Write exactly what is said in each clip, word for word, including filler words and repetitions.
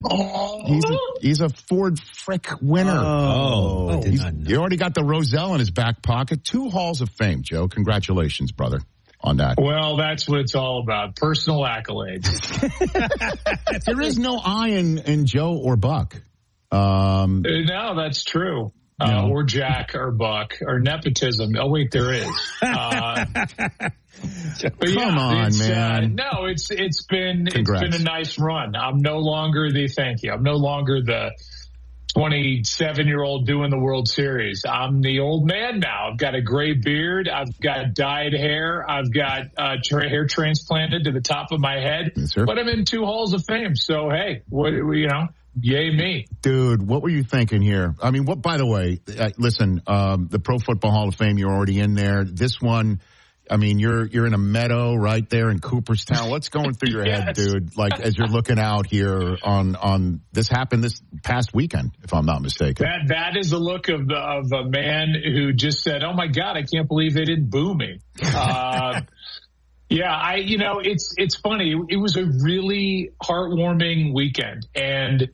Oh. He's a, he's a Ford Frick winner. Oh, I did not know. You already got the Roselle in his back pocket. Two Halls of Fame, Joe. Congratulations, brother, on that. Well, that's what it's all about. Personal accolades. There is no I in, in Joe or Buck. Um, no, that's true. Uh, no. Or Jack or Buck or nepotism. Oh, wait, there is. Uh, but yeah, Come on, man. Uh, no, it's it's been Congrats. it's been a nice run. I'm no longer the thank you. I'm no longer the twenty-seven year old doing the World Series. I'm the old man now. I've got a gray beard. I've got dyed hair. I've got uh, tra- hair transplanted to the top of my head. Yes, sir. But I'm in two Halls of Fame. So hey, what you know. Yay me. Dude, what were you thinking here? I mean, what? By the way, uh, listen, um, the Pro Football Hall of Fame, you're already in there. This one, I mean, you're you're in a meadow right there in Cooperstown. What's going through your Yes. head, dude? Like, as you're looking out here on, on this happened this past weekend, if I'm not mistaken. That That is the look of, the, of a man who just said, oh, my God, I can't believe they didn't boo me. Uh, yeah, I, you know, it's it's funny. It was a really heartwarming weekend. And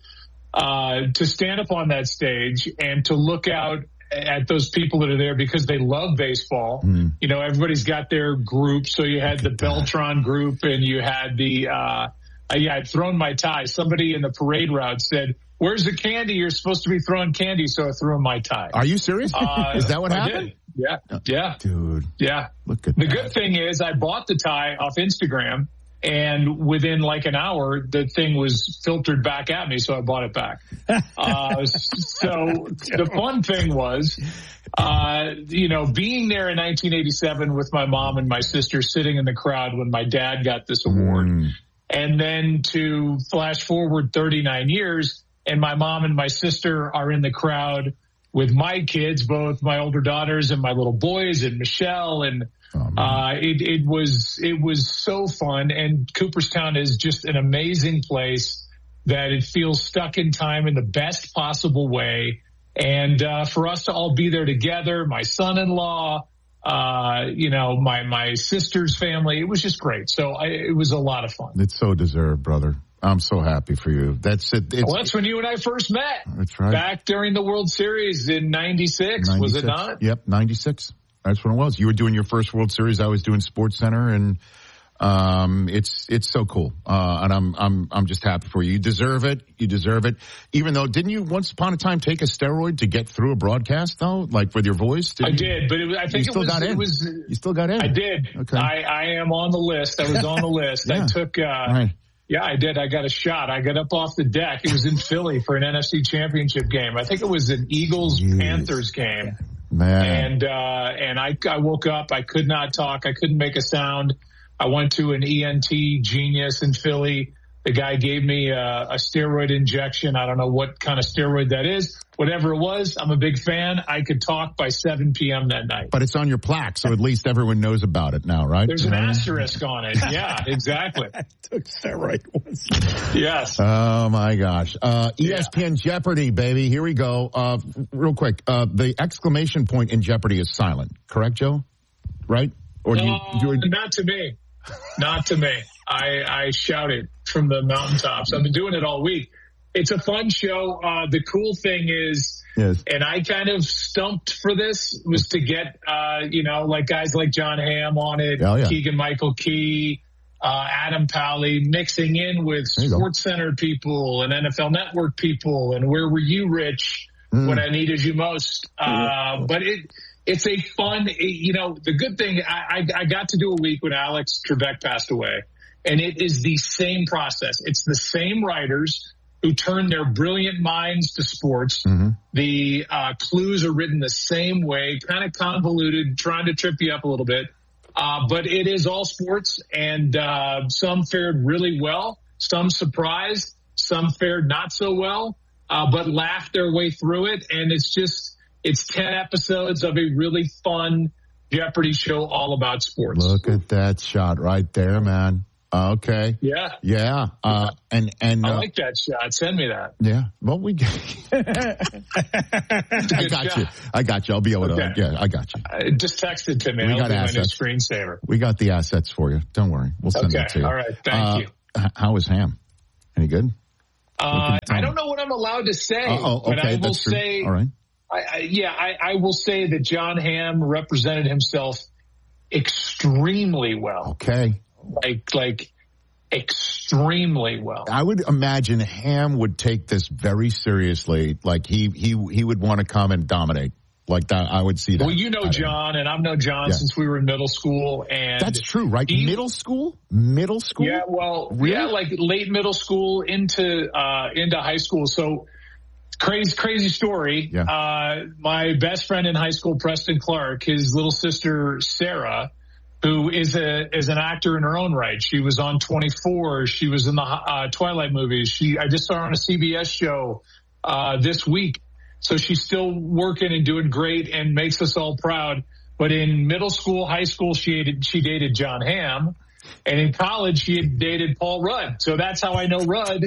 uh, to stand up on that stage and to look out at those people that are there because they love baseball. Mm. You know, everybody's got their group. So you had the Beltron group and you had the, uh, yeah, I'd thrown my tie. Somebody in the parade route said, where's the candy? You're supposed to be throwing candy. So I threw in my tie. Are you serious? Uh, Is that what I happened? Did. Yeah. Yeah. Dude. Yeah. Look at the that. good thing is I bought the tie off Instagram. And within like an hour, the thing was filtered back at me, so I bought it back. Uh, so the fun thing was, uh, you know, being there in nineteen eighty-seven with my mom and my sister sitting in the crowd when my dad got this award. Mm. And then to flash forward thirty-nine years, and my mom and my sister are in the crowd with my kids, both my older daughters and my little boys and Michelle and Oh, uh, it, it was, it was so fun. And Cooperstown is just an amazing place that it feels stuck in time in the best possible way. And, uh, for us to all be there together, my son-in-law, uh, you know, my, my sister's family, it was just great. So I, it was a lot of fun. It's so deserved, brother. I'm so happy for you. That's it. It's, well, that's when you and I first met. That's right. Back during the World Series in ninety-six, ninety-six. Was it not? Yep. ninety-six. That's what it was. You were doing your first World Series. I was doing Sports Center, and um, it's it's so cool. Uh, and I'm I'm I'm just happy for you. You deserve it. You deserve it. Even though, didn't you once upon a time take a steroid to get through a broadcast though, like with your voice? Did I you? did, but it, I think you still it was, got in. It was, you still got in. I did. Okay. I, I am on the list. I was on the list. yeah. I took. Uh, right. Yeah, I did. I got a shot. I got up off the deck. It was in Philly for an N F C Championship game. I think it was an Eagles-Panthers game. Man. And, uh, and I, I woke up. I could not talk. I couldn't make a sound. I went to an E N T genius in Philly. The guy gave me a, a steroid injection. I don't know what kind of steroid that is. Whatever it was, I'm a big fan. I could talk by seven p.m. that night. But it's on your plaque, so at least everyone knows about it now, right? There's an asterisk on it. Yeah, exactly. I took steroid once. Yes. Oh, my gosh. Uh, E S P N yeah. Jeopardy, baby. Here we go. Uh, real quick. Uh, the exclamation point in Jeopardy is silent. Correct, Joe? Right? Or do you, uh, do you... Not to me. Not to me. I, I shout it from the mountaintops. I've been doing it all week. It's a fun show. Uh, the cool thing is, yes. and I kind of stumped for this, was to get, uh, you know, like guys like John Hamm on it, oh, yeah. Keegan Michael Key, uh, Adam Pally, mixing in with Sports Center people and N F L Network people and Where Were You, Rich, mm. when I needed you most. Uh, but it, it's a fun, you know, the good thing, I, I, I got to do a week when Alex Trebek passed away, and it is the same process. It's the same writers who turn their brilliant minds to sports. Mm-hmm. The uh, clues are written the same way, kind of convoluted, trying to trip you up a little bit. Uh, but it is all sports, and uh, some fared really well, some surprised, some fared not so well, uh, but laughed their way through it. And it's just, it's ten episodes of a really fun Jeopardy show all about sports. Look at that shot right there, man. Okay. Yeah. Yeah. Uh, and, and, I uh, like that shot. Send me that. Yeah. Well, we, I got shot. you. I got you. I'll be able to, okay. yeah, I got you. Uh, just text it to me. We I'll got assets. My new screensaver. We got the assets for you. Don't worry. We'll send okay. it to you. All right. Thank uh, you. How is Ham? Any good? Uh, I don't know what I'm allowed to say, oh, okay, but I will that's true. say, All right. I, I, yeah, I, I will say that Jon Hamm represented himself extremely well. Okay. Like, like extremely well. I would imagine Hamm would take this very seriously. Like he, he, he would want to come and dominate. Like that, I would see that. Well, you know John, and I've known John yeah. since we were in middle school, and that's true, right? He, middle school, middle school. Yeah, well, really? yeah, like late middle school into uh, into high school. So crazy, crazy story. Yeah. Uh, my best friend in high school, Preston Clark, his little sister Sarah, who is a is an actor in her own right. She was on twenty-four. She was in the uh, Twilight movies. She I just saw her on a C B S show uh, this week. So she's still working and doing great and makes us all proud. But in middle school, high school, she dated, she dated Jon Hamm. And in college, she had dated Paul Rudd. So that's how I know Rudd.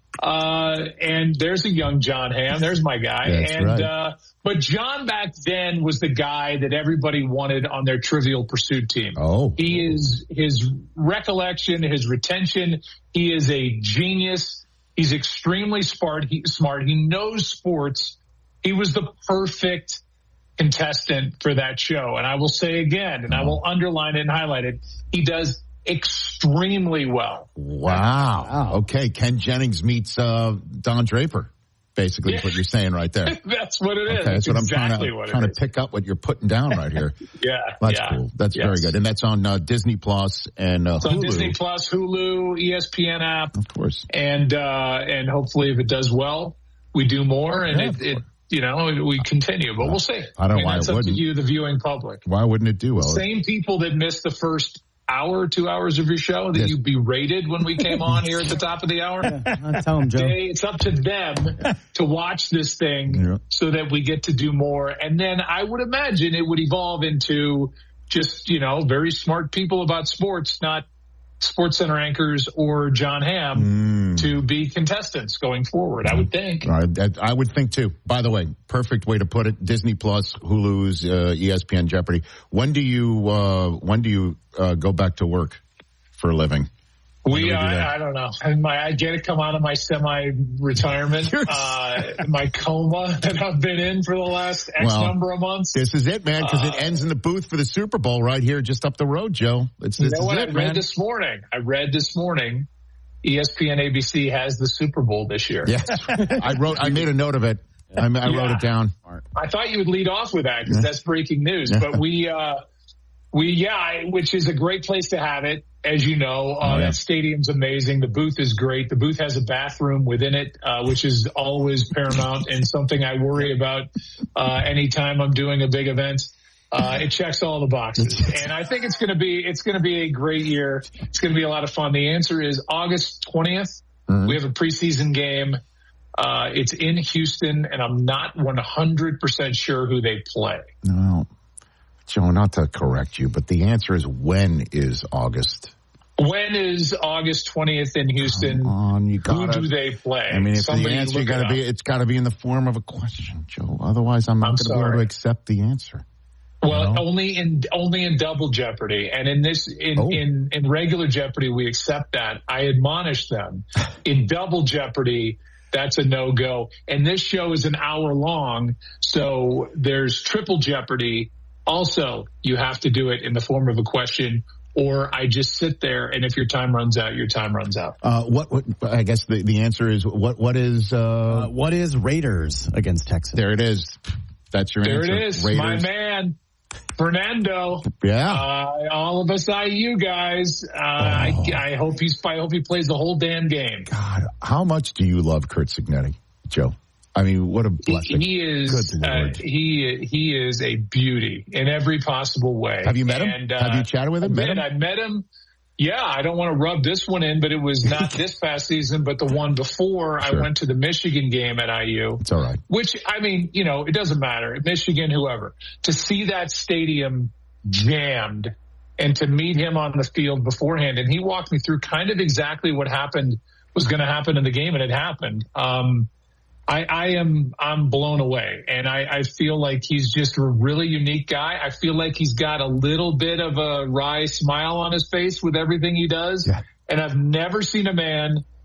Uh, and there's a young Jon Hamm. There's my guy. That's and, right. uh, but John back then was the guy that everybody wanted on their Trivial Pursuit team. Oh. He is, his recollection, his retention, he is a genius. He's extremely smart. He, smart. He knows sports. He was the perfect contestant for that show. And I will say again, and I will underline it and highlight it, he does extremely well. Wow. wow. Okay. Ken Jennings meets uh, Don Draper, basically, yeah. is what you're saying right there. That's what it is. Okay, that's, that's what exactly I'm trying, what to, trying is. to pick up what you're putting down right here. yeah. That's yeah. cool. That's yes. very good. And that's on uh, Disney Plus and uh, it's Hulu. on Disney Plus, Hulu, E S P N app. Of course. And, uh, and hopefully if it does well, we do more. And yeah, it, it you know, we continue, but we'll see. I don't know I mean, why that's it up wouldn't. to you, the viewing public. Why wouldn't it do well? Same people that missed the first hour, two hours of your show that yes. you berated when we came on here at the top of the hour. Yeah, tell them, Joe. They, it's up to them to watch this thing yeah. so that we get to do more. And then I would imagine it would evolve into just, you know, very smart people about sports, not Sports Center anchors or Jon Hamm mm. to be contestants going forward, I would think. Uh, that, I would think too. By the way, perfect way to put it. Disney Plus, Hulu's, uh, E S P N, Jeopardy. When do you, uh, when do you, uh, go back to work for a living? We, we uh, do I don't know. I, my, I get to come out of my semi-retirement, uh, my coma that I've been in for the last X well, number of months. This is it, man, because uh, it ends in the booth for the Super Bowl right here just up the road, Joe. It's, this you know is what it, I man. read this morning? I read this morning E S P N A B C has the Super Bowl this year. Yes. I wrote, I made a note of it. I, I yeah. wrote it down. I thought you would lead off with that because yeah. that's breaking news, yeah. but we, uh, we, yeah, which is a great place to have it. As you know, uh, oh, yeah. that stadium's amazing. The booth is great. The booth has a bathroom within it, uh, which is always paramount and something I worry about, uh, anytime I'm doing a big event. Uh, it checks all the boxes. And I think it's going to be, it's going to be a great year. It's going to be a lot of fun. The answer is August twentieth. Mm-hmm. We have a preseason game. Uh, it's in Houston and I'm not one hundred percent sure who they play. No. Joe, not to correct you, but the answer is when is August? When is August twentieth in Houston? Come on, you gotta, who do they play? I mean, if Somebody the answer got to be, it's got to be in the form of a question, Joe. Otherwise, I'm not going to be able to accept the answer. Well, you know? only in only in Double Jeopardy, and in this in, oh. in in regular Jeopardy, we accept that. I admonish them. In Double Jeopardy, that's a no-go. And this show is an hour long, so there's Triple Jeopardy. Also, you have to do it in the form of a question, or I just sit there, and if your time runs out, your time runs out. Uh, what, what, I guess the, the answer is, what, what is, uh, uh, what is Raiders against Texas? There it is. That's your there answer. There it is. Raiders. My man, Fernando. Yeah. Uh, all of us I U guys. Uh, oh. I, I hope he's, I hope he plays the whole damn game. God, how much do you love Curt Cignetti, Joe? I mean, what a blessing. He is, uh, he, he is a beauty in every possible way. Have you met him? And, uh, Have you chatted with him? I met did. him? I met him. Yeah, I don't want to rub this one in, but it was not this past season, but the one before. Sure. I went to the Michigan game at I U. It's all right. Which, I mean, you know, it doesn't matter. Michigan, whoever. To see that stadium jammed and to meet him on the field beforehand, and he walked me through kind of exactly what happened, was going to happen in the game, and it happened. Um, I, I am, I'm blown away, and I, I feel like he's just a really unique guy. I feel like he's got a little bit of a wry smile on his face with everything he does. Yeah. And I've never seen a man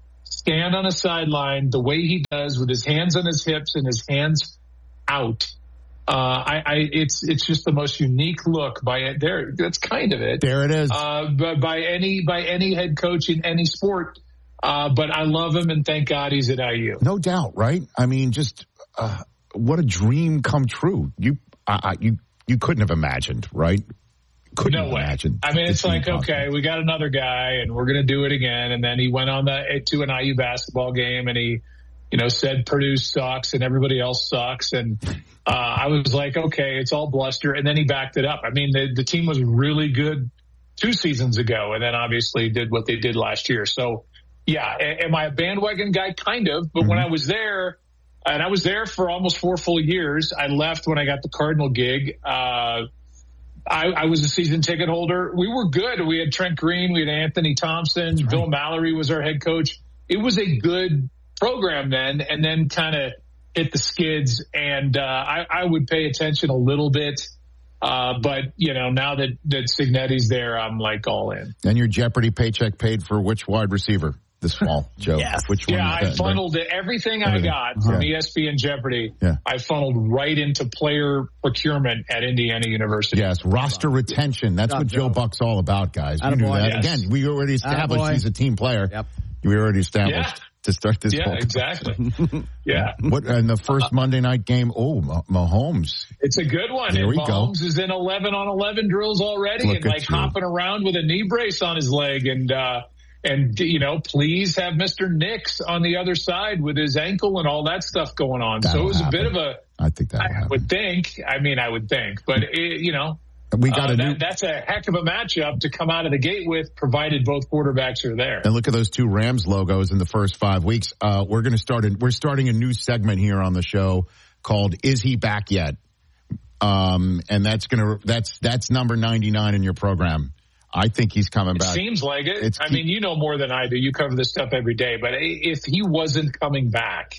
stand on a sideline the way he does with his hands on his hips and his hands out. Uh, I, I, it's, it's just the most unique look by it there. That's kind of it. There it is. Uh, but by any, by any head coach in any sport. Uh, but I love him and thank God he's at I U. No doubt. Right. I mean, just, uh, what a dream come true. You, uh, you, you couldn't have imagined, right? Couldn't no way. Imagine I mean, it's like, okay, we got another guy and we're going to do it again. And then he went on the, to an I U basketball game and he, you know, said Purdue sucks and everybody else sucks. And, uh, I was like, okay, it's all bluster. And then he backed it up. I mean, the, the team was really good two seasons ago and then obviously did what they did last year. So yeah, am I a bandwagon guy? Kind of. But mm-hmm. when I was there, and I was there for almost four full years, I left when I got the Cardinal gig. Uh, I, I was a season ticket holder. We were good. We had Trent Green. We had Anthony Thompson. Right. Bill Mallory was our head coach. It was a good program then, and then kind of hit the skids. And uh, I, I would pay attention a little bit. Uh, but, you know, now that, that Cignetti's there, I'm like all in. And your Jeopardy paycheck paid for which wide receiver this fall, Joe? Yes. Which one? Yeah, I that, funneled right? it. Everything, Everything I got from yeah. E S P N Jeopardy, yeah. I funneled right into player procurement at Indiana University. Yes, roster retention. That's what Joe Buck's all about, guys. You knew that. Yes. Again, we already established Attaboy. He's a team player. Yep. We already established. Yeah. To start this yeah, ball. exactly. Yeah. What in the first Monday night game? Oh, Mahomes. It's a good one. There and we Mahomes go. is in eleven on eleven drills already Look and like you. hopping around with a knee brace on his leg. And, uh, and, you know, please have Mister Nix on the other side with his ankle and all that stuff going on. That'll so it was happen. a bit of a, I think that I would think, I mean, I would think, but it, you know, we got uh, a that, new, that's a heck of a matchup to come out of the gate with, provided both quarterbacks are there. And look at those two Rams logos in the first five weeks. Uh, we're going to start, a, we're starting a new segment here on the show called Is He Back Yet? Um, and that's going to, that's, that's number ninety-nine in your program. I think he's coming it back. Seems like it. It's I key. mean, you know more than I do. You cover this stuff every day, but if he wasn't coming back,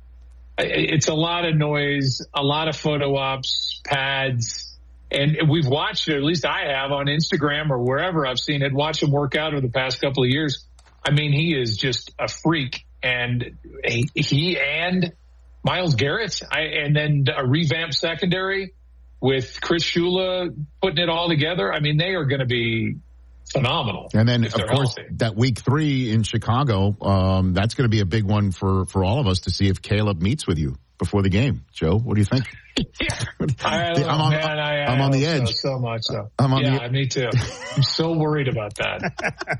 it's a lot of noise, a lot of photo ops, pads. And we've watched it, at least I have, on Instagram or wherever I've seen it, watch him work out over the past couple of years. I mean, he is just a freak. And he and Myles Garrett, I, and then a revamped secondary with Chris Shula putting it all together. I mean, they are going to be phenomenal. And then, of course, healthy. that week three in Chicago, um, that's going to be a big one for, for all of us to see if Caleb meets with you before the game. Joe, what do you think? Yeah. I, I'm on, man, I, I I'm on the edge. So, so much so. I'm on yeah, the... me too. I'm so worried about that.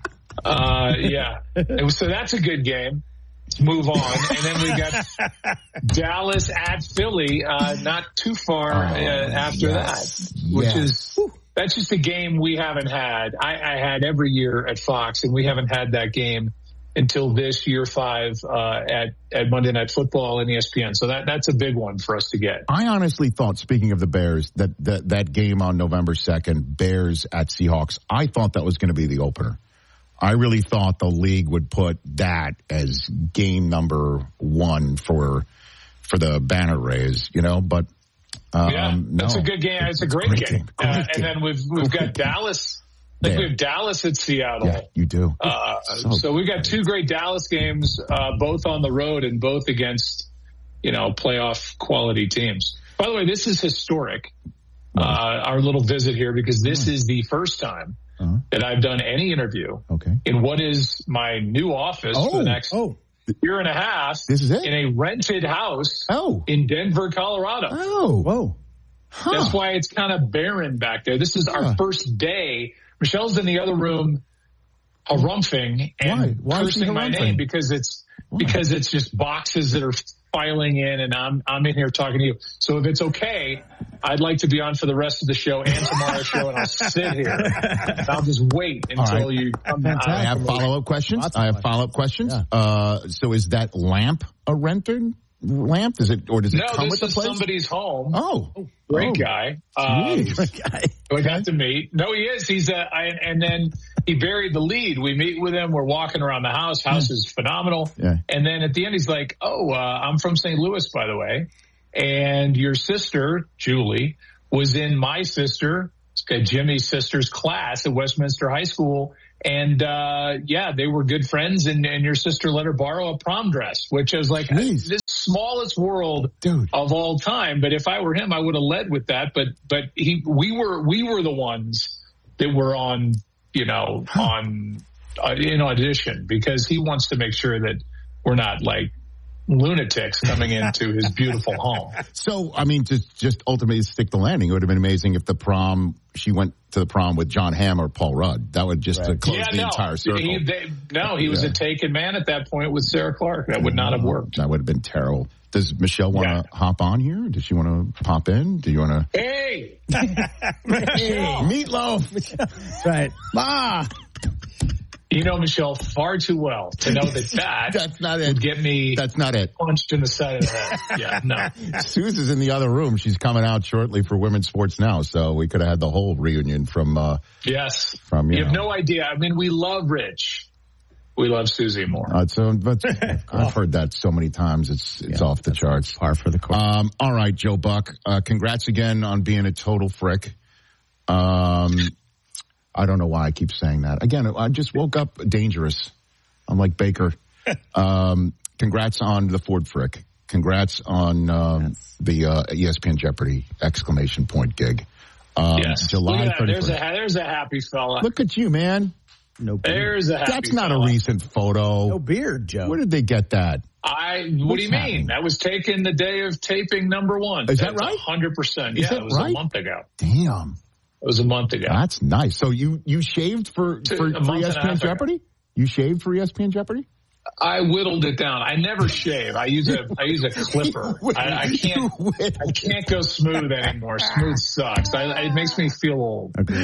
Uh, yeah. So that's a good game. Let's move on. And then we got Dallas at Philly, uh, not too far uh, after yes. that, which yes. is, that's just a game we haven't had. I, I had every year at Fox, and we haven't had that game until this year five uh, at at Monday Night Football and E S P N. So that that's a big one for us to get. I honestly thought, speaking of the Bears, that that, that game on November second, Bears at Seahawks, I thought that was going to be the opener. I really thought the league would put that as game number one for for the banner raise, you know, but um, yeah, that's no. a good game. It's, it's a great, great game. game. Great uh, game. And then we've we've great got game. Dallas. I think we have Dallas at Seattle. Yeah, you do. Uh, so, so we've got two great Dallas games, uh, both on the road and both against, you know, playoff quality teams. By the way, this is historic, uh, our little visit here, because this is the first time uh-huh. that I've done any interview okay. in what is my new office oh, for the next oh. year and a half. This is it? In a rented house oh. in Denver, Colorado. Oh, whoa. Huh. That's why it's kind of barren back there. This is our huh. first day. Michelle's in the other room harumphing and why? Why cursing my name because it's why? because it's just boxes that are filing in, and I'm I'm in here talking to you. So if it's okay, I'd like to be on for the rest of the show and tomorrow's show, and I'll sit here. And I'll just wait until right. you come out. I have follow-up questions. I have follow-up questions. Yeah. Uh, so is that lamp a rented lamp? Is it, or does it no, come with the place? place? No, this is somebody's home. Oh. Great oh. guy. Um, Great guy. We got to meet. No, he is. He's a, I, and then he buried the lead. We meet with him. We're walking around the house. House yeah. is phenomenal. Yeah. And then at the end, he's like, oh, uh, I'm from Saint Louis, by the way. And your sister, Julie, was in my sister, Jimmy's sister's class at Westminster High School. And, uh, yeah, they were good friends, and, and your sister let her borrow a prom dress, which I was like, I, this smallest world Dude. of all time. But if I were him, I would have led with that. But, but he, we were, we were the ones that were on, you know, huh. on, uh, in audition, because he wants to make sure that we're not like lunatics coming into his beautiful home. So, I mean, to just ultimately stick the landing, it would have been amazing if the prom, she went to the prom with John Hamm or Paul Rudd. That would just right. close yeah, the no. entire circle. He, they, no, he was yeah. a taken man at that point with Sarah Clark. That would not have worked. That would have been terrible. Does Michelle want to yeah. hop on here? Does she want to pop in? Do you want to? Hey! Michelle! Meatloaf! That's right. Ma! You know Michelle far too well to know that that that's not it. Would get me that's not it. punched in the side of the head. Yeah, no. Suze is in the other room. She's coming out shortly for Women's Sports Now, so we could have had the whole reunion from. Uh, yes. From you, you know. have no idea. I mean, we love Rich. We love Susie more. Uh, so, but I've heard that so many times. It's it's yeah, off the charts. Par for the course. Um, all right, Joe Buck. Uh, congrats again on being a total frick. Um. I don't know why I keep saying that. Again, I just woke up dangerous. I'm like Baker. Um, congrats on the Ford Frick. Congrats on um, yes. the uh, E S P N Jeopardy exclamation point gig. Um, yes. July that. There's a, there's a happy fella. Look at you, man. No beard. There's a happy That's not fella. a recent photo. No beard, Joe. Where did they get that? I. What What's do you happening? mean? That was taken the day of taping number one. Is that right? one hundred percent. Is yeah, that it was right? a month ago. Damn. It was a month ago. That's nice. So you, you shaved for, for, for E S P N Jeopardy? Ago. You shaved for E S P N Jeopardy? I whittled it down. I never shave. I use a I use a clipper. I, I can't I can't go smooth anymore. Smooth sucks. I, it makes me feel old. Okay.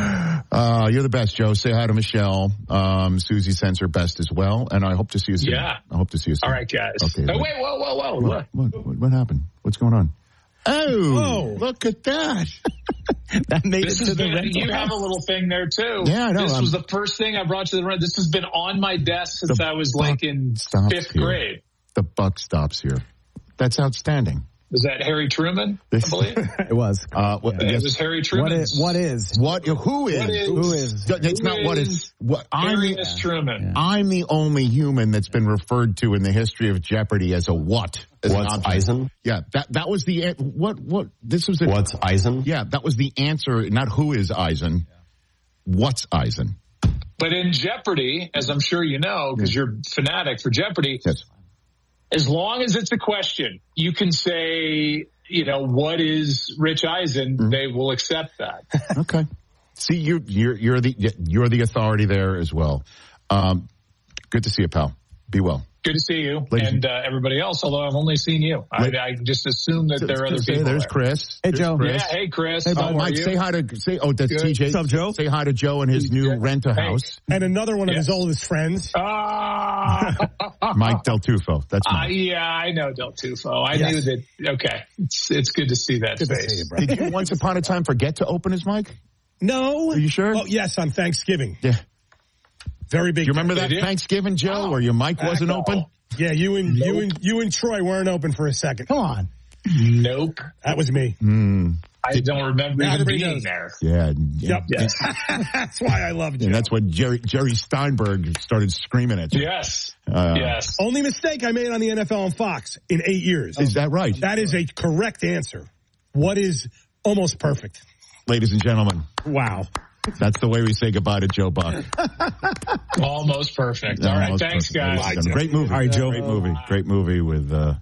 Uh, you're the best, Joe. Say hi to Michelle. Um, Susie sends her best as well, and I hope to see you soon. Yeah. I hope to see you soon. All right, guys. Okay. Oh, wait, whoa, whoa, whoa. What, what, what, what happened? What's going on? Oh, Whoa. Look at that. That made this it to the been, rental You house. have a little thing there, too. Yeah, I know. This I'm, was the first thing I brought to the rent. This has been on my desk since I was like in fifth here. grade. The buck stops here. That's outstanding. Was that Harry Truman, I believe? It was. Uh, what, yeah, yes. It was Harry Truman. What is? What is? What, who is? What is? Who is? It's who not is what is. What, Harry I'm the, Truman. Yeah. I'm the only human that's been referred to in the history of Jeopardy as a what? As What's Eisen? Yeah, that that was the what what this was. A, What's Eisen? Yeah, that was the answer. Not who is Eisen. What's Eisen? But in Jeopardy, as I'm sure you know, because you're a fanatic for Jeopardy, yes. As long as it's a question, you can say, you know, what is Rich Eisen? Mm-hmm. They will accept that. Okay. See, you you're you're the you're the authority there as well. Um, good to see you, pal. Be well. Good to see you Ladies and uh, everybody else, although I've only seen you. I, I just assume that there are other people There's there. Chris. Hey, there's Joe. Chris. Yeah, hey, Chris. Hey, How Mike, are you? say hi to, say, oh, that's Good. T J. What's up, Joe? Say hi to Joe and his new rent-a-house. And another one of yes. his oldest friends. Ah. Mike Del Tufo. That's uh, Mike. Yeah, I know Del Tufo. I yes. knew that. Okay. It's, it's good to see that good face. To see you, bro. Did you once upon a time forget to open his mic? No. Are you sure? Oh, yes, on Thanksgiving. Yeah. Very big. Do you remember that Thanksgiving, Joe, where your mic wasn't no. open? Yeah, you and nope. you and you and Troy weren't open for a second. Come on. Nope. That was me. Mm. I don't remember even being knows. there. Yeah. Yep. Yes. That's why I love Joe. And that's when Jerry Jerry Steinberg started screaming at you. Yes. Uh, yes. Only mistake I made on the N F L and Fox in eight years. Is that right? That is a correct answer. What is almost perfect? Ladies and gentlemen. Wow. That's the way we say goodbye to Joe Buck. Almost perfect. All right, thanks, perfect. guys. Great movie. All right, Joe. Great movie. Great movie with, uh,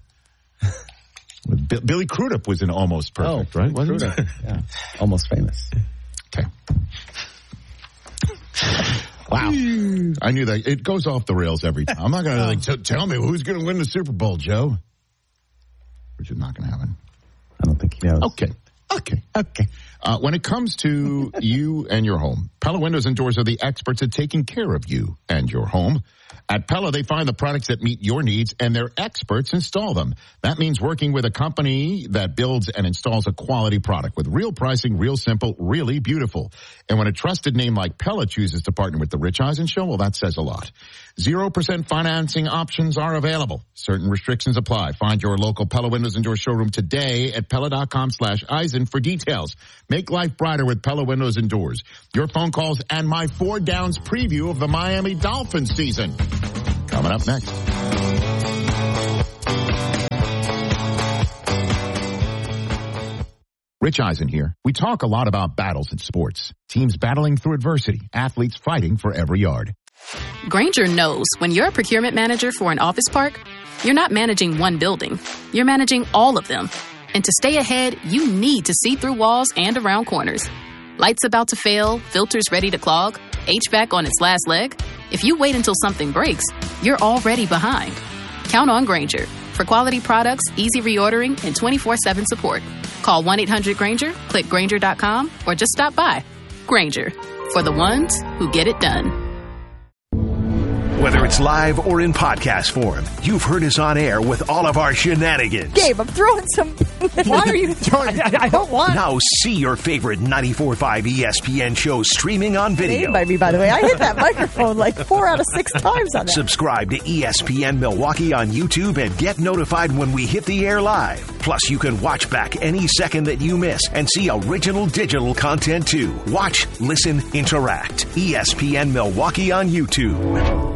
with Bill, Billy Crudup was in Almost Perfect, oh, right? Wasn't Crudup. Yeah. Almost Famous. Okay. Wow. I knew that. It goes off the rails every time. I'm not going to like t- tell me who's going to win the Super Bowl, Joe. Which is not going to happen. I don't think he knows. Okay. Okay. Okay. Uh, when it comes to you and your home, Pella Windows and Doors are the experts at taking care of you and your home. At Pella, they find the products that meet your needs, and their experts install them. That means working with a company that builds and installs a quality product with real pricing, real simple, really beautiful. And when a trusted name like Pella chooses to partner with the Rich Eisen Show, well, that says a lot. zero percent financing options are available. Certain restrictions apply. Find your local Pella Windows and Doors showroom today at Pella.com slash Eisen for details. Make life brighter with Pella Windows and Doors. Your phone calls and my Four Downs preview of the Miami Dolphins season. Coming up next. Rich Eisen here. We talk a lot about battles in sports. Teams battling through adversity. Athletes fighting for every yard. Grainger knows when you're a procurement manager for an office park, you're not managing one building. You're managing all of them. And to stay ahead, you need to see through walls and around corners. Lights about to fail, filters ready to clog, H V A C on its last leg. If you wait until something breaks, you're already behind. Count on Grainger for quality products, easy reordering, and twenty-four seven support. Call one eight hundred Grainger, click Grainger dot com, or just stop by. Grainger, for the ones who get it done. Whether it's live or in podcast form, you've heard us on air with all of our shenanigans. Gabe, I'm throwing some... Why are you throwing... I, I don't want... Now see your favorite ninety-four point five E S P N shows streaming on video. By me, by the way. I hit that microphone like four out of six times on that. Subscribe to E S P N Milwaukee on YouTube and get notified when we hit the air live. Plus, you can watch back any second that you miss and see original digital content too. Watch, listen, interact. E S P N Milwaukee on YouTube.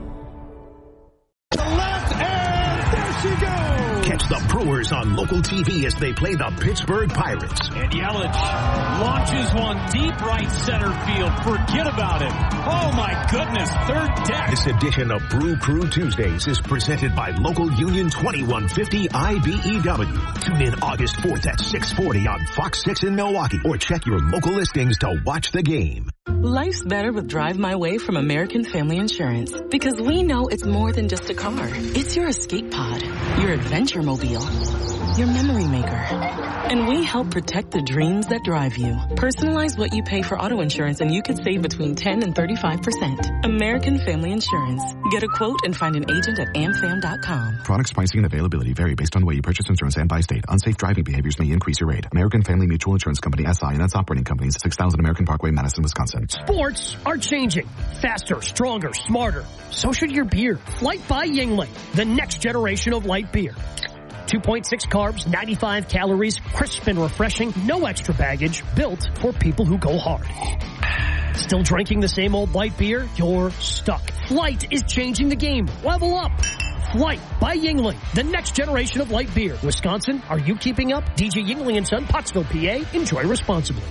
Catch the Brewers on local T V as they play the Pittsburgh Pirates. And Yelich launches one deep right center field. Forget about it. Oh, my goodness. Third deck. This edition of Brew Crew Tuesdays is presented by Local Union twenty-one fifty I B E W. Tune in August fourth at six forty on Fox six in Milwaukee or check your local listings to watch the game. Life's better with Drive My Way from American Family Insurance because we know it's more than just a car. It's your escape pod, your adventure mobile, your memory maker. And we help protect the dreams that drive you. Personalize what you pay for auto insurance and you could save between ten and thirty-five percent. American Family Insurance. Get a quote and find an agent at amfam dot com. Products pricing and availability vary based on the way you purchase insurance and by state. Unsafe driving behaviors may increase your rate. American Family Mutual Insurance Company, S I and its operating companies, six thousand American Parkway, Madison, Wisconsin. Sports are changing. Faster, stronger, smarter. So should your beer. Light by Yuengling, the next generation of light beer. two point six carbs, ninety-five calories, crisp and refreshing, no extra baggage, built for people who go hard. Still drinking the same old light beer? You're stuck. Flight is changing the game. Level up. Flight by Yuengling, the next generation of light beer. Wisconsin, are you keeping up? D J Yuengling and Son, Pottsville, P A. Enjoy responsibly.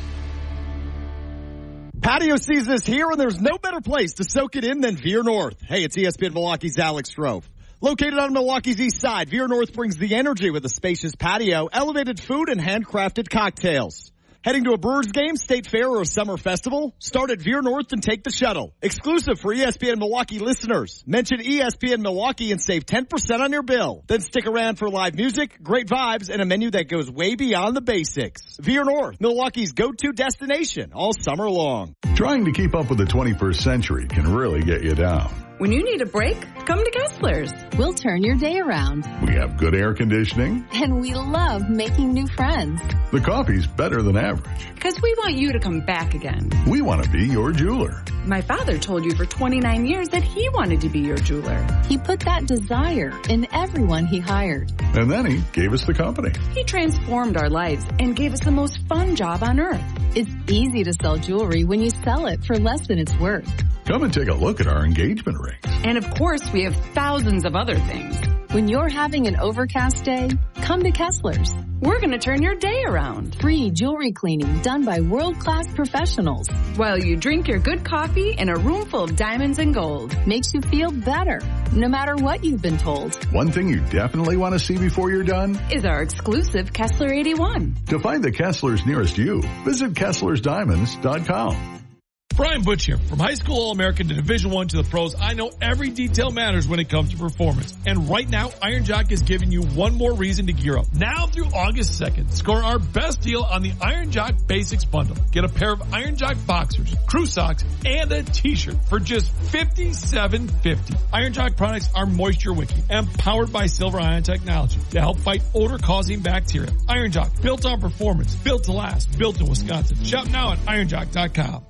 Patio season is here, and there's no better place to soak it in than Veer North. Hey, it's E S P N Milwaukee's Alex Strofe. Located on Milwaukee's east side, Veer North brings the energy with a spacious patio, elevated food, and handcrafted cocktails. Heading to a Brewers game, state fair, or a summer festival? Start at Veer North and take the shuttle. Exclusive for E S P N Milwaukee listeners. Mention E S P N Milwaukee and save ten percent on your bill. Then stick around for live music, great vibes, and a menu that goes way beyond the basics. Veer North, Milwaukee's go-to destination all summer long. Trying to keep up with the twenty-first century can really get you down. When you need a break, come to Kessler's. We'll turn your day around. We have good air conditioning. And we love making new friends. The coffee's better than average. Because we want you to come back again. We want to be your jeweler. My father told you for twenty-nine years that he wanted to be your jeweler. He put that desire in everyone he hired. And then he gave us the company. He transformed our lives and gave us the most fun job on earth. It's easy to sell jewelry when you sell it for less than it's worth. Come and take a look at our engagement rings. And of course, we have thousands of other things. When you're having an overcast day, come to Kessler's. We're going to turn your day around. Free jewelry cleaning done by world-class professionals. While you drink your good coffee in a room full of diamonds and gold. Makes you feel better, no matter what you've been told. One thing you definitely want to see before you're done is our exclusive Kessler eighty-one. To find the Kesslers nearest you, visit Kesslers Diamonds dot com. Brian Butch here. From high school All-American to Division One to the pros, I know every detail matters when it comes to performance. And right now, Iron Jock is giving you one more reason to gear up. Now through August second, score our best deal on the Iron Jock Basics Bundle. Get a pair of Iron Jock boxers, crew socks, and a t-shirt for just fifty-seven fifty. Iron Jock products are moisture wicking and powered by Silver Ion technology to help fight odor-causing bacteria. Iron Jock, built on performance, built to last, built in Wisconsin. Shop now at iron jock dot com.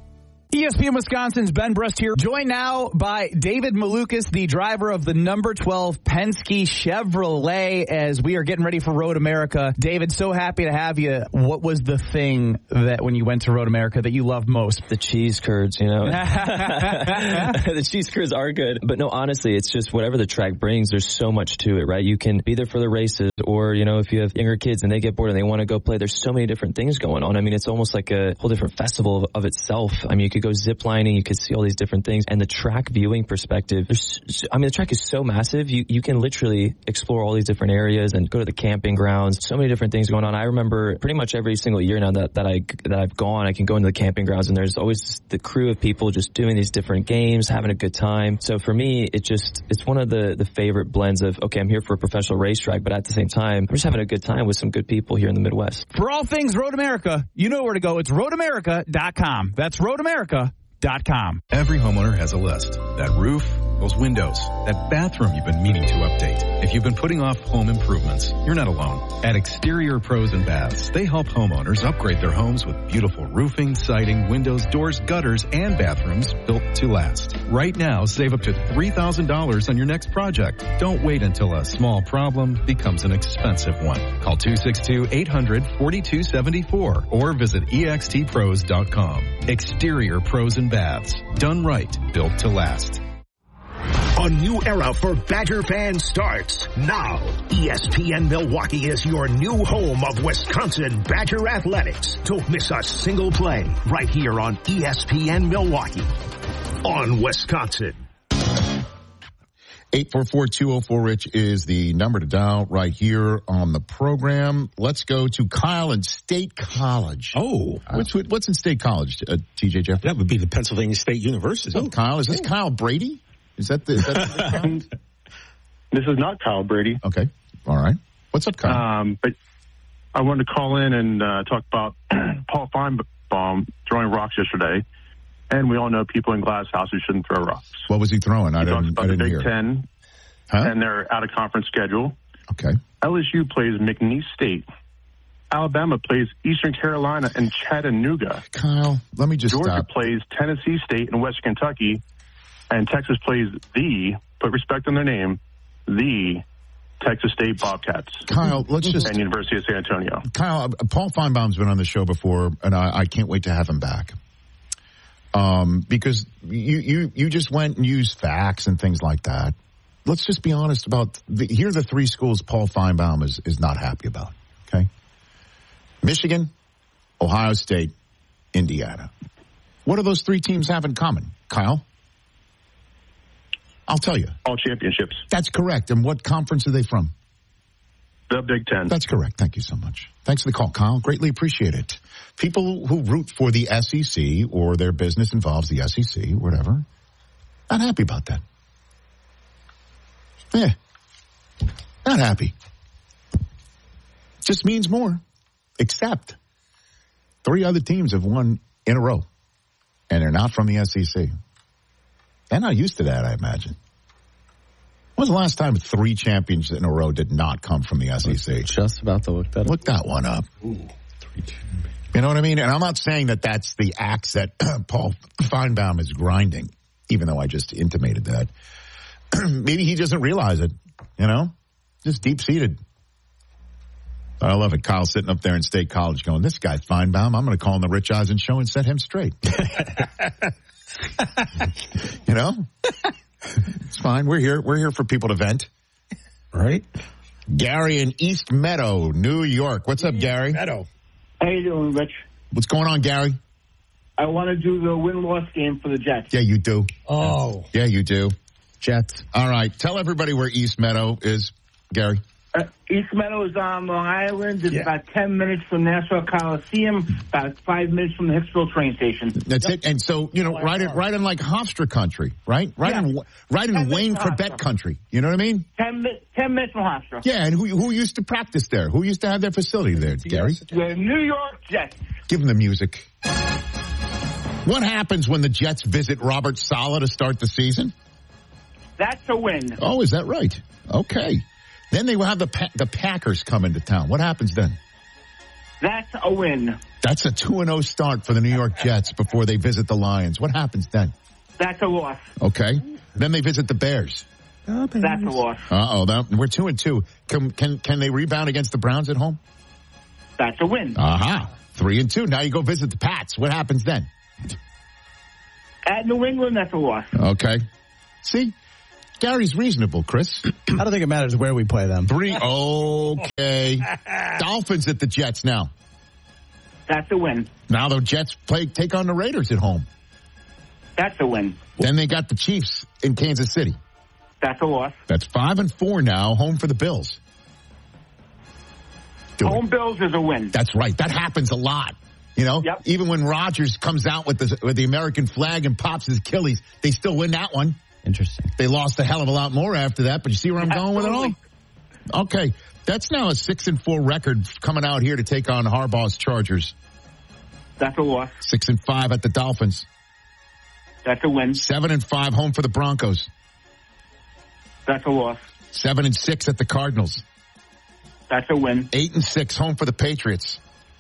E S P N Wisconsin's Ben Brust here, joined now by David Malukas, the driver of the number twelve Penske Chevrolet, as we are getting ready for Road America. David, so happy to have you. What was the thing that when you went to Road America that you loved most? The cheese curds, you know. The cheese curds are good. But no, honestly, it's just whatever the track brings, there's so much to it, right? You can be there for the races, or, you know, if you have younger kids and they get bored and they want to go play, there's so many different things going on. I mean, it's almost like a whole different festival of, of itself. I mean, you could go zip lining, you could see all these different things, and the track viewing perspective, there's, I mean, the track is so massive, you, you can literally explore all these different areas and go to the camping grounds, so many different things going on. I remember pretty much every single year now that, that I, that I've gone, I can go into the camping grounds and there's always the crew of people just doing these different games, having a good time. So for me, it just, it's one of the, the favorite blends of, okay, I'm here for a professional racetrack, but at the same time, I'm just having a good time with some good people here in the Midwest. For all things Road America, you know where to go. It's road america dot com. That's road america dot com. Every homeowner has a list. That roof, those windows, that bathroom you've been meaning to update. If you've been putting off home improvements, you're not alone. At Exterior Pros and Baths, they help homeowners upgrade their homes with beautiful roofing, siding, windows, doors, gutters, and bathrooms built to last. Right now, save up to three thousand dollars on your next project. Don't wait until a small problem becomes an expensive one. Call two six two, eight hundred, four two seven four or visit E X T pros dot com. Exterior Pros and Baths. Done right, built to last. A new era for Badger fans starts now. E S P N Milwaukee is your new home of Wisconsin Badger athletics. Don't miss a single play right here on E S P N Milwaukee on Wisconsin. eight four four, two oh four, Rich is the number to dial right here on the program. Let's go to Kyle in State College. Oh. Uh, what's, what's in State College, uh, T J Jeff? That would be the Pennsylvania State University. Oh, Kyle, is this hey. Kyle Brady? Is that the, is that the This is not Kyle Brady. Okay. All right. What's up, Kyle? Um, but I wanted to call in and uh, talk about Paul Feinbaum throwing rocks yesterday. And we all know people in glass houses shouldn't throw rocks. What was he throwing? I he didn't, talks about I didn't the Big hear. Ten huh? and their out-of-conference schedule. Okay. L S U plays McNeese State. Alabama plays Eastern Carolina and Chattanooga. Kyle, let me just Georgia stop. plays Tennessee State and West Kentucky. And Texas plays the, put respect on their name, the Texas State Bobcats. Kyle, let's just... And University of San Antonio. Kyle, Paul Feinbaum's been on the show before, and I, I can't wait to have him back. Um, because you, you, you just went and used facts and things like that. Let's just be honest about, the, here are the three schools Paul Feinbaum is, is not happy about, okay? Michigan, Ohio State, Indiana. What do those three teams have in common, Kyle? I'll tell you. All championships. That's correct. And what conference are they from? The Big Ten. That's correct. Thank you so much. Thanks for the call, Kyle. Greatly appreciate it. People who root for the S E C or their business involves the S E C, whatever, not happy about that. Yeah. Not happy. Just means more. Except three other teams have won in a row, and they're not from the S E C. They're not used to that, I imagine. When was the last time three champions in a row did not come from the S E C? Just about to look that up. Look that one up. Ooh, three you know what I mean? And I'm not saying that that's the axe that Paul Feinbaum is grinding, even though I just intimated that. Maybe he doesn't realize it, you know? Just deep-seated. I love it. Kyle sitting up there in State College going, this guy Feinbaum, I'm going to call him the Rich Eisen Show and set him straight. You know? It's fine. We're here. We're here for people to vent. Right? Gary in East Meadow, New York. What's up, Gary? Meadow. How you doing, Rich? What's going on, Gary? I want to do the win-loss game for the Jets. Yeah, you do. Oh. Yeah, you do. Jets. All right. Tell everybody where East Meadow is, Gary. Uh, East Meadow is on Long Island. It's Yeah. about ten minutes from Nassau Coliseum, about five minutes from the Hicksville train station. That's yep. it. And so, you know, right in, right in like Hofstra country, right? Right yeah. in right in Wayne Corbett country. You know what I mean? Ten, ten minutes from Hofstra. Yeah, and who who used to practice there? Who used to have their facility there, Gary? The New York Jets. Give them the music. What happens when the Jets visit Robert Saleh to start the season? That's a win. Oh, is that right? Okay. Then they will have the pa- the Packers come into town. What happens then? That's a win. That's a two and oh start for the New York Jets before they visit the Lions. What happens then? That's a loss. Okay. Then they visit the Bears. Oh, That's a loss. Uh-oh. We're two and two. Can, can, can they rebound against the Browns at home? That's a win. Aha. Uh-huh. Three and two. Now you go visit the Pats. What happens then? At New England, that's a loss. Okay. See? Gary's reasonable, Chris. I don't think it matters where we play them. Three. Okay. Dolphins at the Jets now. That's a win. Now the Jets play take on the Raiders at home. That's a win. Then they got the Chiefs in Kansas City. That's a loss. That's five and four now, home for the Bills. Do home it. Bills is a win. That's right. That happens a lot. You know, yep. Even when Rodgers comes out with the, with the American flag and pops his Achilles, they still win that one. Interesting. They lost a hell of a lot more after that, but you see where I'm Absolutely. going with it all? Okay. That's now a six and four record coming out here to take on Harbaugh's Chargers. That's a loss. Six and five at the Dolphins. That's a win. Seven and five home for the Broncos. That's a loss. Seven and six at the Cardinals. That's a win. Eight and six home for the Patriots.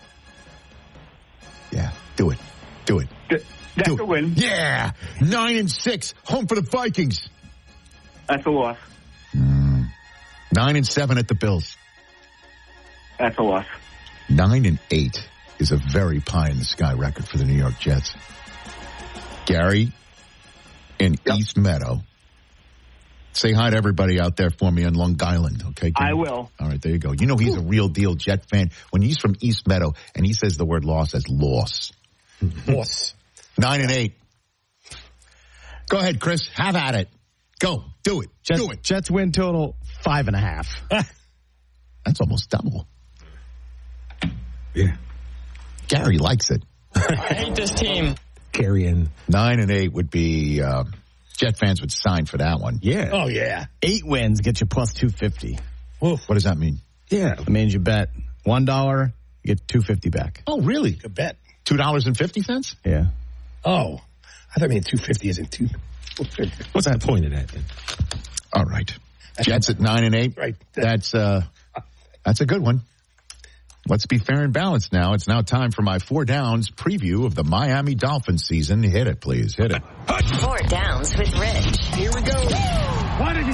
Yeah, do it. Do it. Th- that's do it. a win. Yeah. Nine and six home for the Vikings. That's a loss. Mm. Nine and seven at the Bills. That's a loss. Nine and eight is a very pie in the sky record for the New York Jets. Gary in yep. East Meadow. Say hi to everybody out there for me on Long Island, okay? I will. All right, there you go. You know he's a real deal Jet fan. When he's from East Meadow and he says the word loss as loss. Loss. Nine and eight. Go ahead, Chris. Have at it. Go. Do it. Jets, Do it. Jets win total five and a half. That's almost double. Yeah. Gary likes it. I hate this team. Gary in. Nine and eight would be... Uh, Jet fans would sign for that one. Yeah. Oh, yeah. Eight wins get you plus two fifty. Oof. What does that mean? Yeah. It means you bet one dollar, you get two fifty back. Oh, really? Good bet. two dollars and fifty cents? Yeah. Oh. I thought maybe two fifty isn't two. What's that point of that then? All right. Jets at nine and eight. Right. That's, uh, that's a good one. Let's be fair and balanced now. It's now time for my Four Downs preview of the Miami Dolphins season. Hit it, please. Hit it. Four Downs with Rich. Here we go. Why did you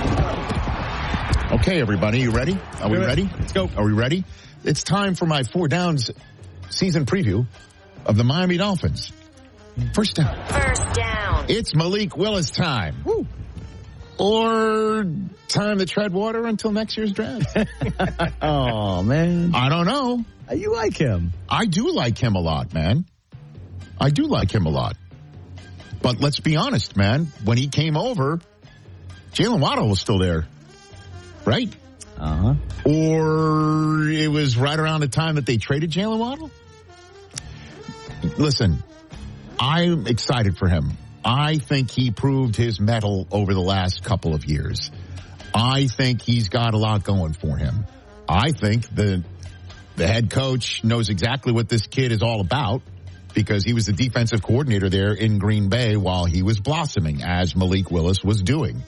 Okay, everybody, you ready? Are we ready? Let's go. Are we ready? It's time for my Four Downs season preview of the Miami Dolphins. First down. First down. It's Malik Willis time. Woo. Or time to tread water until next year's draft. Oh, man. I don't know. You like him. I do like him a lot, man. I do like him a lot. But let's be honest, man. When he came over, Jalen Waddle was still there. Right? Uh-huh. Or it was right around the time that they traded Jalen Waddle? Listen, I'm excited for him. I think he proved his mettle over the last couple of years. I think he's got a lot going for him. I think the the head coach knows exactly what this kid is all about because he was the defensive coordinator there in Green Bay while he was blossoming, as Malik Willis was doing.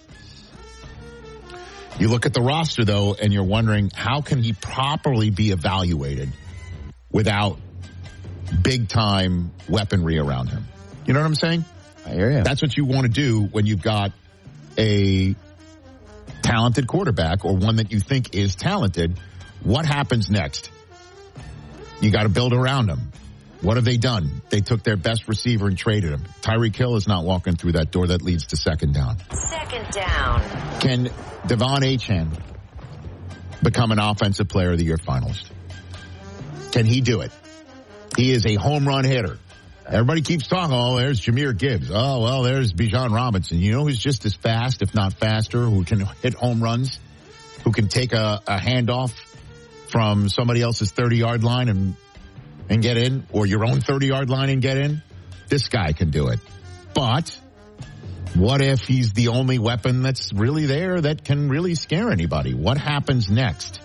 You look at the roster, though, and you're wondering, how can he properly be evaluated without big-time weaponry around him? You know what I'm saying? I hear you. That's what you want to do when you've got a talented quarterback or one that you think is talented. What happens next? You got to build around him. What have they done? They took their best receiver and traded him. Tyreek Hill is not walking through that door that leads to second down. Second down. Can Devon Achane become an offensive player of the year finalist? Can he do it? He is a home run hitter. Everybody keeps talking, oh, there's Jahmyr Gibbs. Oh, well, there's Bijan Robinson. You know who's just as fast, if not faster, who can hit home runs, who can take a, a handoff from somebody else's thirty-yard line and and get in, or your own thirty-yard line and get in? This guy can do it. But what if he's the only weapon that's really there that can really scare anybody? What happens next?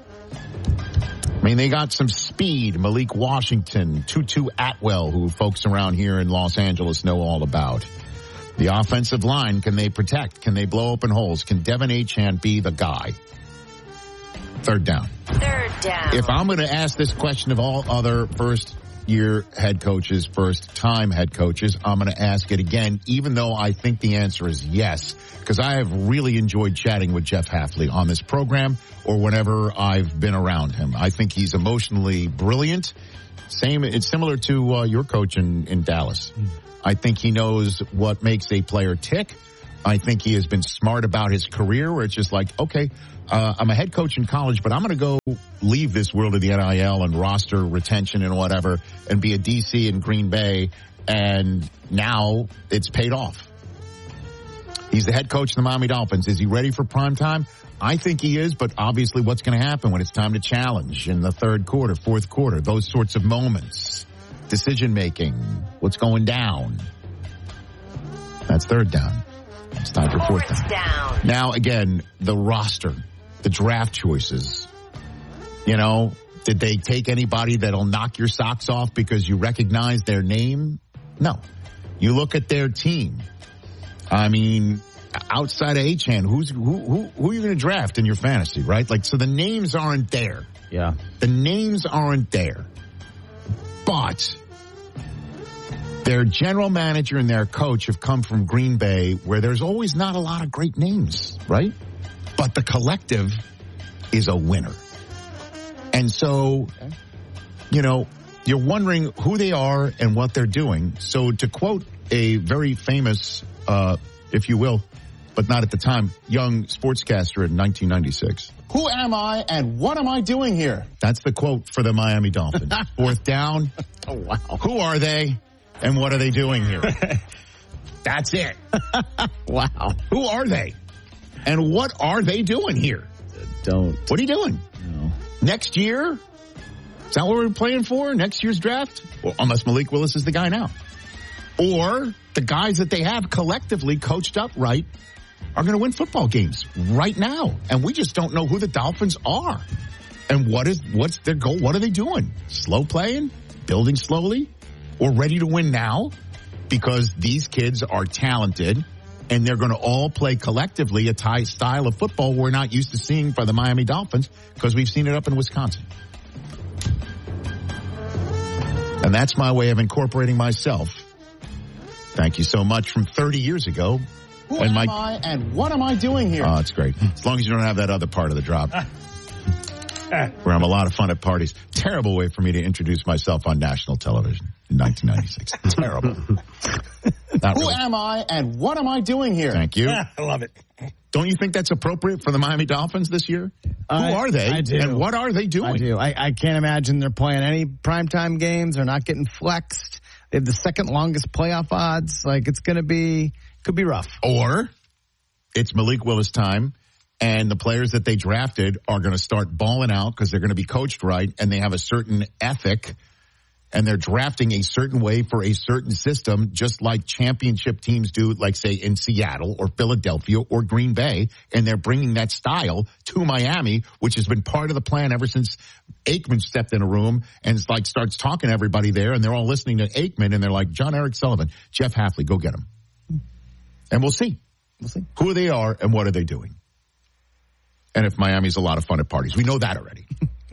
I mean, they got some speed. Malik Washington, Tutu Atwell, who folks around here in Los Angeles know all about. The offensive line, can they protect? Can they blow open holes? Can Devon Achane be the guy? Third down. Third down. If I'm going to ask this question of all other first-year head coaches, first-time head coaches, I'm going to ask it again, even though I think the answer is yes, because I have really enjoyed chatting with Jeff Hafley on this program or whenever I've been around him. I think he's emotionally brilliant. Same, it's similar to uh, your coach in, in Dallas. Mm. I think he knows what makes a player tick. I think he has been smart about his career where it's just like, okay, uh, I'm a head coach in college, but I'm going to go leave this world of the N I L and roster retention and whatever and be a D C in Green Bay. And now it's paid off. He's the head coach of the Miami Dolphins. Is he ready for prime time? I think he is, but obviously what's going to happen when it's time to challenge in the third quarter, fourth quarter, those sorts of moments, decision making, what's going down. That's third down. It's time for fourth down. down. Now, again, the roster, the draft choices. You know, did they take anybody that'll knock your socks off because you recognize their name? No. You look at their team. I mean, outside of Achane, who's who who who are you going to draft in your fantasy, right? Like, so the names aren't there. Yeah. The names aren't there. But their general manager and their coach have come from Green Bay, where there's always not a lot of great names, right? But the collective is a winner. And so, you know, you're wondering who they are and what they're doing. So to quote a very famous, uh, if you will, but not at the time, young sportscaster in nineteen ninety-six. Who am I and what am I doing here? That's the quote for the Miami Dolphins. Fourth down. Oh, wow. Who are they and what are they doing here? That's it. Wow. Who are they? And what are they doing here? Don't. What are you doing? No. Next year? Is that what we're playing for? Next year's draft? Well, unless Malik Willis is the guy now. Or the guys that they have collectively coached up right are going to win football games right now. And we just don't know who the Dolphins are. And what is, what's their goal? What are they doing? Slow playing? Building slowly? Or ready to win now? Because these kids are talented and they're going to all play collectively a tie style of football we're not used to seeing by the Miami Dolphins because we've seen it up in Wisconsin. And that's my way of incorporating myself. Thank you so much from thirty years ago. Who and am my, I and what am I doing here? Oh, it's great. As long as you don't have that other part of the drop. Where I'm a lot of fun at parties. Terrible way for me to introduce myself on national television in nineteen ninety-six. Terrible. Not Who really. am I and what am I doing here? Thank you. I love it. Don't you think that's appropriate for the Miami Dolphins this year? I, Who are they? I do. And what are they doing? I do. I, I can't imagine they're playing any primetime games. They're not getting flexed. They have the second longest playoff odds. Like, it's going to be, could be rough. Or it's Malik Willis time, and the players that they drafted are going to start balling out because they're going to be coached right, and they have a certain ethic, and they're drafting a certain way for a certain system, just like championship teams do, like, say, in Seattle or Philadelphia or Green Bay, and they're bringing that style to Miami, which has been part of the plan ever since Aikman stepped in a room and it's like starts talking to everybody there, and they're all listening to Aikman, and they're like, John Eric Sullivan, Jeff Hafley, go get him. And we'll see. We'll see. Who they are and what are they doing. And if Miami's a lot of fun at parties. We know that already.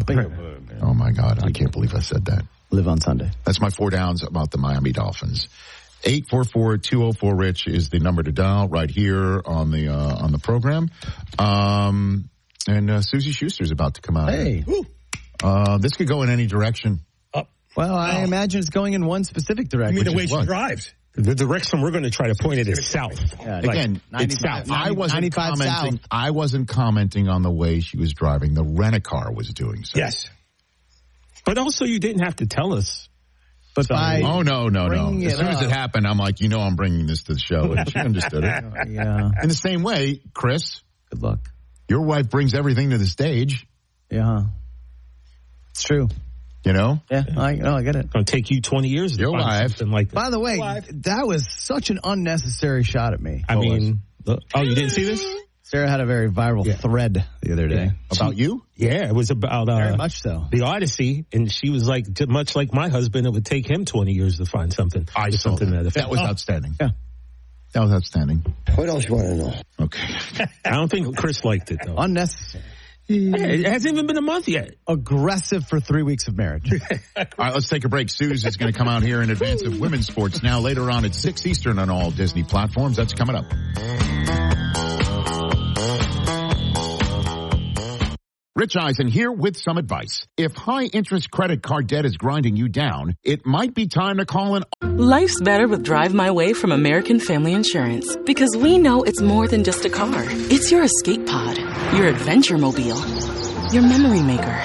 Oh, my God. I can't believe I said that. Live on Sunday. That's my four downs about the Miami Dolphins. eight four four, two oh four, RICH is the number to dial right here on the uh, on the program. Um, and uh, Susie Schuster's about to come out. Hey. Uh, this could go in any direction. Up. Well, I imagine it's going in one specific I direction. mean, the way is she what? drives. The direction we're going to try to point it is south. Yeah, Like, Again, it's south. I wasn't ninety-five commenting. south. I wasn't commenting on the way she was driving. The rent-a-car was doing so. yes. But also, you didn't have to tell us. But by Oh, no, no, no. bringing As it soon as it up. happened, I'm like, you know I'm bringing this to the show. And she understood it. Yeah. In the same way, Chris, Good luck. your wife brings everything to the stage, Yeah. It's true. you know? Yeah. I, no, I get it. It's going to take you twenty years to Your find wife. something like that. By the way, that was such an unnecessary shot at me. I mean, the, oh, you didn't see this? Sarah had a very viral Yeah. thread the other day. About you? Yeah, it was about uh, Very much so. the Odyssey, and she was like, j- much like my husband, it would take him twenty years to find something. I saw something that. that, That was Oh, outstanding. Yeah. That was outstanding. What else you want to know? Okay. I don't think Chris liked it though. Unnecessary. It hasn't even been a month yet. Aggressive for three weeks of marriage. All right, let's take a break. Suze is going to come out here in advance of women's sports now later on at six Eastern on all Disney platforms. That's coming up. Rich Eisen here with some advice. If high-interest credit card debt is grinding you down, it might be time to call an... Life's better with Drive My Way from American Family Insurance. Because we know it's more than just a car. It's your escape pod, your adventure mobile, your memory maker.